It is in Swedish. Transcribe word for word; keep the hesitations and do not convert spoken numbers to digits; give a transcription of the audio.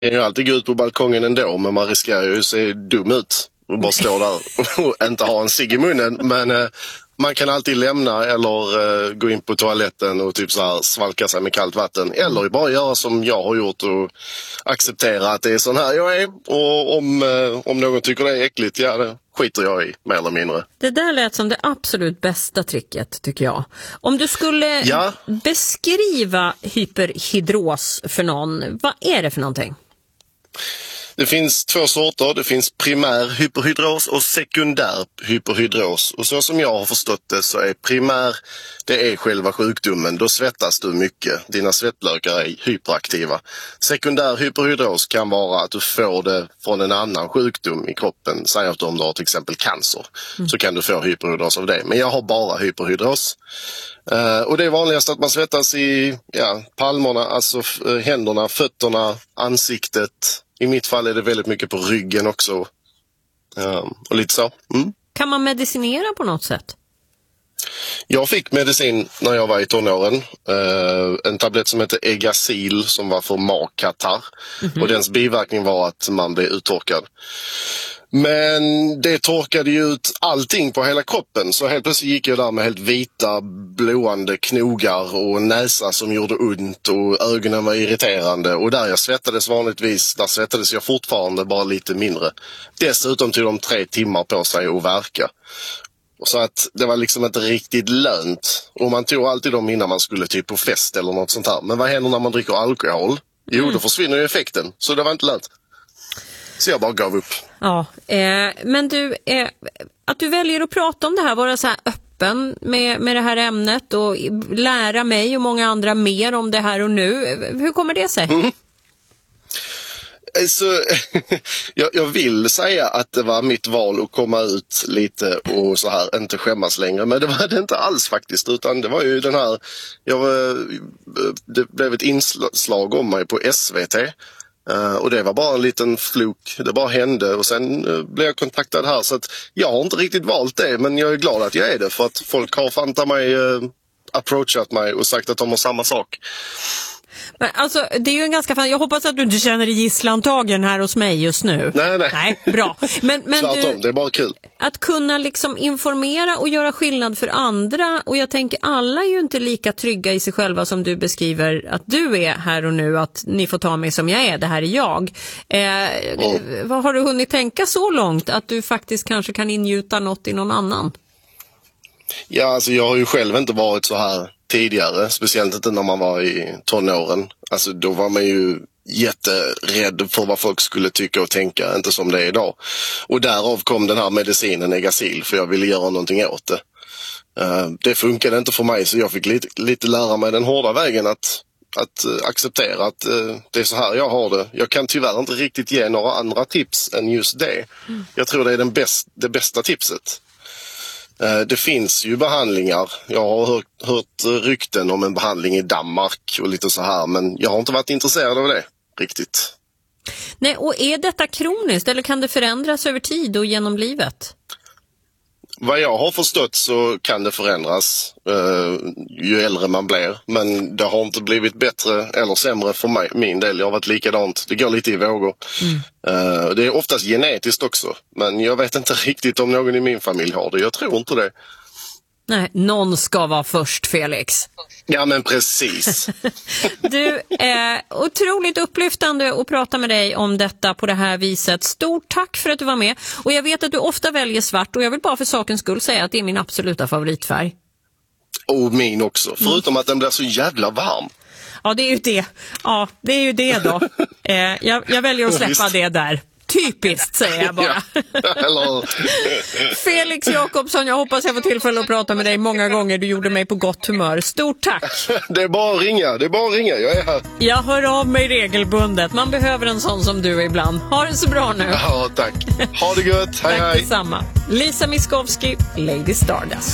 kan ju alltid gå ut på balkongen ändå, men man riskerar ju att se dum ut och bara stå där och inte ha en cigg i munnen. Men eh, man kan alltid lämna eller eh, gå in på toaletten och typ så här svalka sig med kallt vatten. Eller bara göra som jag har gjort och acceptera att det är sån här jag är. Och om, eh, om någon tycker det är äckligt, ja det skiter jag i, mer eller mindre. Det där lät som det absolut bästa tricket, tycker jag. Om du skulle ja. beskriva hyperhidros för någon, vad är det för någonting? Det finns två sorter. Det finns primär hyperhidros och sekundär hyperhidros. Och så som jag har förstått det så är primär, det är själva sjukdomen. Då svettas du mycket. Dina svettlökar är hyperaktiva. Sekundär hyperhidros kan vara att du får det från en annan sjukdom i kroppen. Säg att om du har till exempel cancer mm. så kan du få hyperhidros av det. Men jag har bara hyperhidros. Uh, och det är vanligast att man svettas i ja, palmerna, alltså uh, händerna, fötterna, ansiktet. I mitt fall är det väldigt mycket på ryggen också. Um, och lite så. Mm. Kan man medicinera på något sätt? Jag fick medicin när jag var i tonåren. Uh, en tablett som heter Egacil som var för magkatarr. Mm-hmm. Och dens biverkning var att man blev uttorkad. Men det torkade ju ut allting på hela kroppen. Så helt plötsligt gick jag där med helt vita, blåande knogar och näsa som gjorde ont och ögonen var irriterande. Och där jag svettades vanligtvis, där svettades jag fortfarande bara lite mindre. Dessutom tog de tre timmar på sig att verka. Så att det var liksom inte riktigt lönt. Och man tog alltid dem innan man skulle typ på fest eller något sånt här. Men vad händer när man dricker alkohol? Jo, mm. då försvinner ju effekten. Så det var inte lönt. Så jag bara gav upp. Ja, eh, men du, eh, att du väljer att prata om det här, vara så här öppen med, med det här ämnet och lära mig och många andra mer om det här och nu. Hur kommer det sig? Mm. Så, jag, jag vill säga att det var mitt val att komma ut lite och så här, inte skämmas längre. Men det var det inte alls faktiskt, utan det var ju den här, jag, det blev ett inslag om mig på S V T. Uh, och det var bara en liten fluk, det bara hände och sen uh, blev jag kontaktad här, så att jag har inte riktigt valt det, men jag är glad att jag är det, för att folk har fanta mig, uh, approachat mig och sagt att de har samma sak. Men alltså, det är ju en ganska fan. Jag hoppas att du inte känner dig gisslantagen här hos mig just nu. Nej, nej. Nej, bra. Men, men Tvärtom, du, det är bara kul. Att kunna liksom informera och göra skillnad för andra. Och jag tänker, alla är ju inte lika trygga i sig själva som du beskriver att du är här och nu. Att ni får ta mig som jag är, det här är jag. Eh, mm. Vad har du hunnit tänka så långt att du faktiskt kanske kan ingjuta något i någon annan? Ja, alltså jag har ju själv inte varit så här tidigare, speciellt inte när man var i tonåren. Alltså då var man ju jätterädd för vad folk skulle tycka och tänka, inte som det är idag. Och därav kom den här medicinen Egacil, för jag ville göra någonting åt det. Uh, det funkade inte för mig, så jag fick lite, lite lära mig den hårda vägen att, att uh, acceptera att uh, det är så här jag har det. Jag kan tyvärr inte riktigt ge några andra tips än just det. Mm. Jag tror det är den bäst, det bästa tipset. Det finns ju behandlingar. Jag har hört, hört rykten om en behandling i Danmark och lite så här, men jag har inte varit intresserad av det riktigt. Nej, och är detta kroniskt eller kan det förändras över tid och genom livet? Vad jag har förstått så kan det förändras uh, ju äldre man blir, men det har inte blivit bättre eller sämre för mig, min del. Jag har varit likadant. Det går lite i vågor. Mm. Uh, det är oftast genetiskt också, men jag vet inte riktigt om någon i min familj har det. Jag tror inte det. Nej, någon ska vara först, Felix. Ja, men precis. Du, är otroligt upplyftande att prata med dig om detta på det här viset. Stort tack för att du var med. Och jag vet att du ofta väljer svart, och jag vill bara för sakens skull säga att det är min absoluta favoritfärg. Och min också, förutom mm. att den blir så jävla varm. Ja, det är ju det. Ja, det är ju det då. eh, jag, jag väljer att släppa det där. Typiskt, säger jag bara. Ja, Felix Jakobsson, jag hoppas jag får tillfälle att prata med dig många gånger. Du gjorde mig på gott humör. Stort tack. Det är bara att ringa, det är bara att ringa. Jag är här. Jag hör av mig regelbundet. Man behöver en sån som du ibland. Ha det så bra nu. Ja, tack. Ha det gött. Hej, tack hej. Detsamma. Lisa Miskovsky, Lady Stardust.